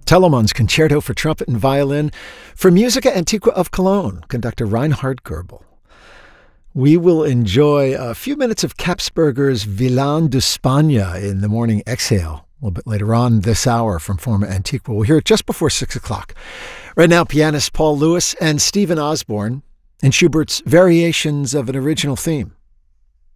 Telemann's Concerto for Trumpet and Violin, for Musica Antiqua of Cologne, conductor Reinhard Goebel. We will enjoy a few minutes of Kapsberger's Villane d'Espagne in the morning exhale a little bit later on this hour from Forma Antiqua. We'll hear it just before 6 o'clock. Right now, pianist Paul Lewis and Stephen Osborne in Schubert's Variations of an Original Theme.